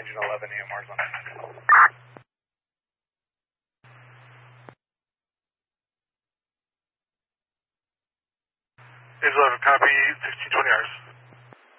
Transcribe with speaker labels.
Speaker 1: engine 11, AMR's on. Is 11, copy, 1620 hours.